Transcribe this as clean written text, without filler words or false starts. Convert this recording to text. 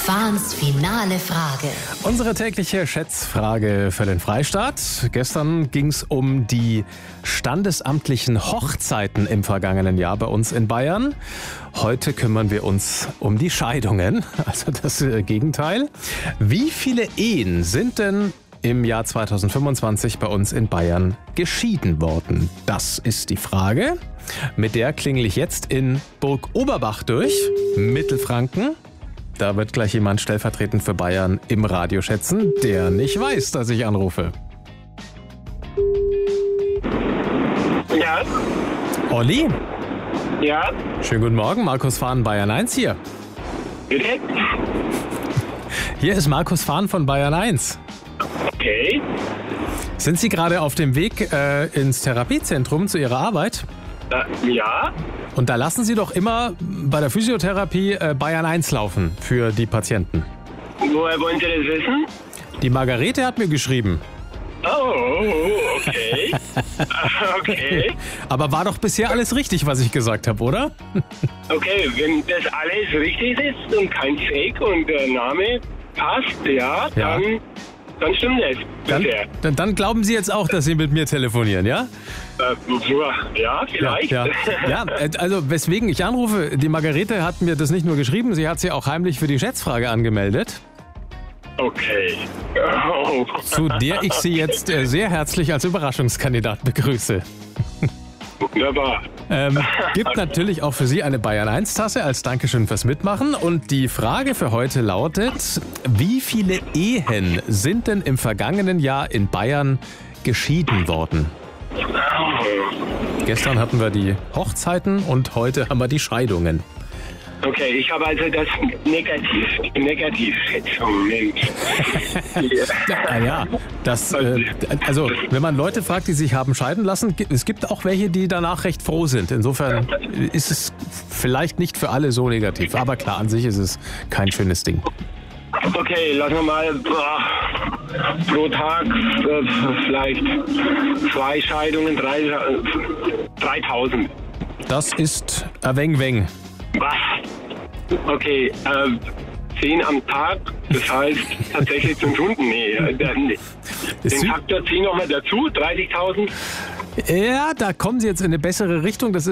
Fahns finale Frage. Unsere tägliche Schätzfrage für den Freistaat. Gestern ging es um die standesamtlichen Hochzeiten im vergangenen Jahr bei uns in Bayern. Heute kümmern wir uns um die Scheidungen, also das Gegenteil. Wie viele Ehen sind denn im Jahr 2025 bei uns in Bayern geschieden worden? Das ist die Frage. Mit der klingel ich jetzt in Burg Oberbach durch, Mittelfranken. Da wird gleich jemand stellvertretend für Bayern im Radio schätzen, der nicht weiß, dass ich anrufe. Ja. Olli? Ja. Schönen guten Morgen, Markus Fahn, Bayern 1 hier. Bitte? Hier ist Markus Fahn von Bayern 1. Okay. Sind Sie gerade auf dem Weg ins Therapiezentrum zu Ihrer Arbeit? Ja. Und da lassen Sie doch immer bei der Physiotherapie Bayern 1 laufen für die Patienten. Woher wollen Sie das wissen? Die Margarete hat mir geschrieben. Oh, okay. Okay. Aber war doch bisher alles richtig, was ich gesagt habe, oder? Okay, wenn das alles richtig ist und kein Fake und der Name passt, ja. Dann stimmt es. Dann glauben Sie jetzt auch, dass Sie mit mir telefonieren, ja? Ja, vielleicht. Ja, also weswegen ich anrufe, die Margarete hat mir das nicht nur geschrieben, sie hat sie auch heimlich für die Schätzfrage angemeldet. Okay. Oh. Zu der ich Sie jetzt sehr herzlich als Überraschungskandidat begrüße. Wunderbar. Gibt natürlich auch für Sie eine Bayern 1 Tasse als Dankeschön fürs Mitmachen. Und die Frage für heute lautet, wie viele Ehen sind denn im vergangenen Jahr in Bayern geschieden worden? Gestern hatten wir die Hochzeiten und heute haben wir die Scheidungen. Okay, ich habe also das Negativschätzung nennt. Also wenn man Leute fragt, die sich haben scheiden lassen, es gibt auch welche, die danach recht froh sind. Insofern ist es vielleicht nicht für alle so negativ. Aber klar, an sich ist es kein schönes Ding. Okay, lassen wir mal pro Tag vielleicht 2 Scheidungen, 3000. Das ist ein wenig. Was? Okay, 10 am Tag, das heißt tatsächlich 5 Stunden. Nee, den Faktor 10 nochmal dazu, 30.000. Ja, da kommen Sie jetzt in eine bessere Richtung. Das ist